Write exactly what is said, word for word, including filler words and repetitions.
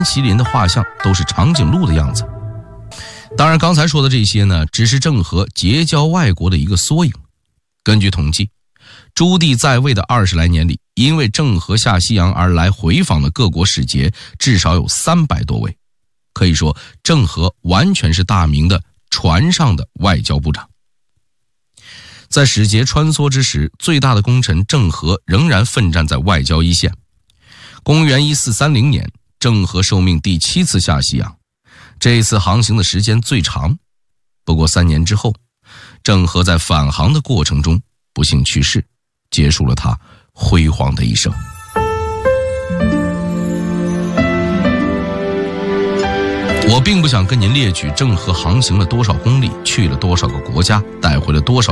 麒麟的画像都是长颈鹿的样子。当然刚才说的这些呢，只是郑和结交外国的一个缩影。根据统计，朱棣在位的二十来年里，因为郑和下西洋而来回访的各国使节至少有三百多位，可以说郑和完全是大明的船上的外交部长。在使节穿梭之时，最大的功臣郑和仍然奋战在外交一线。公元一四三零年，郑和受命第七次下西洋，这一次航行的时间最长。不过三年之后，郑和在返航的过程中不幸去世，结束了他辉煌的一生。我并不想跟您列举郑和航行了多少公里，去了多少个国家，带回了多少